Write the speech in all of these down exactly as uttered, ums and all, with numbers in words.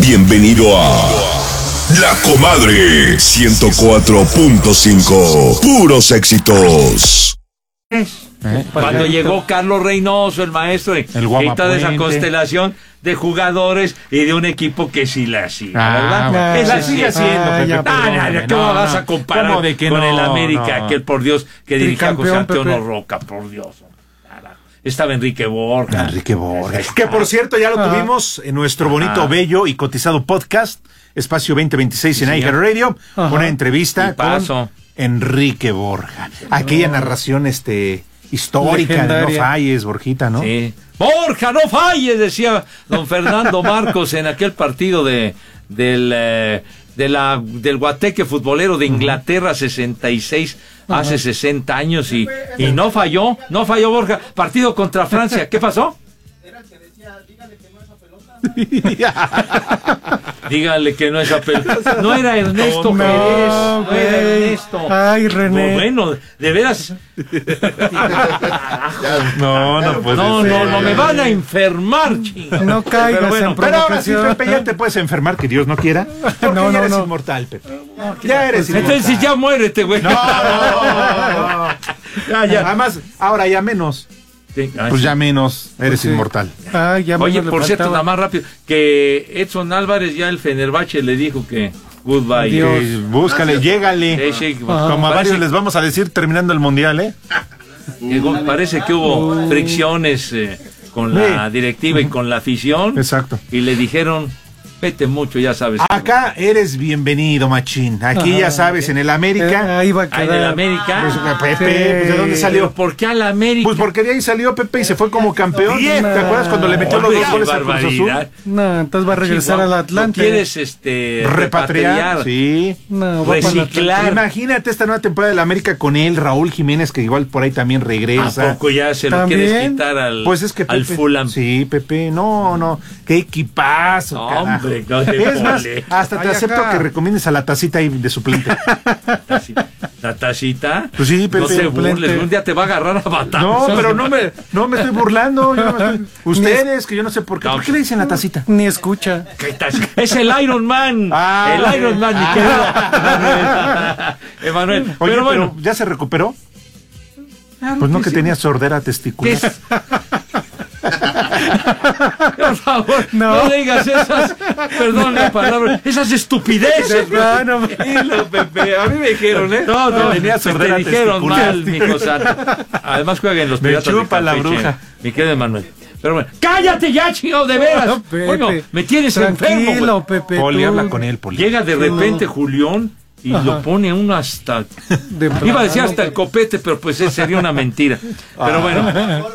Bienvenido a La Comadre ciento cuatro punto cinco. Puros éxitos. ¿Eh? Cuando llegó Carlos Reynoso, el maestro, y toda esa constelación de jugadores y de un equipo que sí la hacía, ah, ¿verdad? Esa sí sigue haciendo. Ah, ya, ah, ya, ¿cómo no, vas a comparar de que con no, el América? No. Aquel, por Dios, que dirigía a José Antonio Roca, por Dios. Estaba Enrique Borja. Enrique Borja. Que por cierto ya lo ah. tuvimos en nuestro bonito, ah. bello y cotizado podcast, Espacio veinte veintiséis sí, en iHeartRadio, una entrevista con Enrique Borja. Aquella narración este histórica, de no falles, Borjita, ¿no? Sí. Borja, no falles, decía don Fernando Marcos en aquel partido de del eh, de la del Guateque futbolero de Inglaterra, uh-huh. sesenta y seis, uh-huh. hace sesenta años, y, y no falló, no falló Borja. Partido contra Francia, ¿qué pasó? Era el que decía, dígale que no es a pelota. Dígale que no es a pelota. No era Ernesto no, Pérez, no era Ernesto. Ay, René. Bueno, de veras. No, no puede No, ser. no, no, me van a enfermar, chinga. No caigas pero bueno, en pero ahora sí, provocación. Pepe, ya te puedes enfermar, que Dios no quiera. Porque No, ya no, eres no. inmortal, Pepe. Ya eres inmortal. Entonces ya muérete, güey. No, no, no. Ya, ya. Además, ahora ya menos. Sí, ay, Pues sí. ya menos, eres sí. inmortal. Ah, ya Oye, me por cierto, nada más rápido, que Edson Álvarez ya el Fenerbahce le dijo que goodbye. Dios. Eh, búscale, llégale. Eh, sí, Como a parece, varios les vamos a decir terminando el mundial, ¿eh? llegó, parece que hubo fricciones eh, con la Sí. directiva y con la afición. Exacto. Y le dijeron, vete mucho, ya sabes. Acá eres bienvenido, machín. Aquí Ajá. ya sabes, en el América. Eh, ahí va a Ah, en quedar. el América. Pues, Pepe, Sí. pues, ¿de dónde Pero salió? ¿por qué al América? Pues porque de ahí salió Pepe y se fue como campeón. Bien. ¿Te acuerdas cuando le metió los Hombre, dos goles qué al Cruz Azul? barbaridad. No, entonces va a regresar Chihuahua, al Atlante. ¿no ¿Quieres este Repatriar. repatriar? Sí. No, va para el Reciclar. Imagínate esta nueva temporada del América con él, Raúl Jiménez, que igual por ahí también ¿A regresa. poco ya se lo ¿También? quieres quitar al, Pues es que al Pepe, Fulham? Sí, Pepe, no, no, qué equipazo, Hombre, carajo. no te Es más, mole. hasta te Ay, acepto acá. que recomiendes a la tacita ahí de suplente. ¿La tacita? Pues sí, Pepe. No te burles, Suplente. un día te va a agarrar a batazos. No, pero no me, no me estoy burlando. Yo no me estoy- Ustedes, que yo no sé por qué. No. ¿Por qué le dicen la tacita? Ni escucha. ¿Qué taci- Es el Iron Man. Ah. el Iron Man, mi querido Emanuel. Oye, pero bueno, pero ¿ya se recuperó? Claro Pues no que sí. tenía sordera ¿qué testicular. es? Por favor, no. No. digas esas, perdón la palabra, esas estupideces. No, no. Tranquilo, Pepe, a mí me dijeron, ¿eh? No, no, tenía pues sordera te dijeron testicular. mal, mi cosa. Además juegan los Me piratas chupa de la Campeche, bruja. mi querido Emanuel. Pero bueno, cállate ya, chido, de veras. No, Pepe. Bueno, me tienes enfermo, Tranquilo, güey. Pepe. Poli, tú. habla con él, Poli. Llega de repente no. Julián y Ajá. lo pone uno hasta... De Iba a decir plano. hasta el copete, pero pues ese sería una mentira. Pero bueno.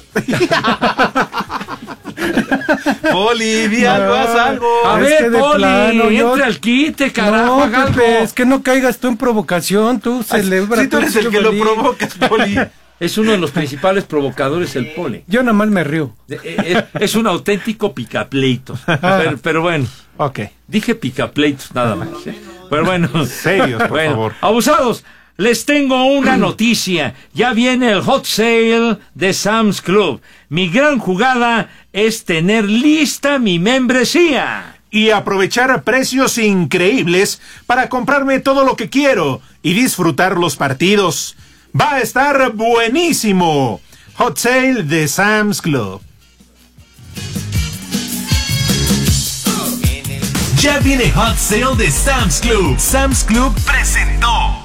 Poli, di No. algo, haz algo. A Es ver, que de Poli, plano, yo- entra al quite, carajo, No, haga Pepe, algo. es que no caigas tú en provocación. Tú celebra. Si tú eres el que lo provocas, Poli. Es uno de los principales provocadores, el Poli. Yo nada más me río. Eh, eh, Es un auténtico picapleitos. Pero, pero bueno, Ok. dije picapleitos nada más. ¿eh? Pero bueno. Serios, por Bueno, favor. abusados, les tengo una noticia. Ya viene el hot sale de Sam's Club. Mi gran jugada es tener lista mi membresía. Y aprovechar precios increíbles para comprarme todo lo que quiero y disfrutar los partidos. Va a estar buenísimo. Hot Sale de Sam's Club. Ya viene Hot Sale de Sam's Club. Sam's Club presentó.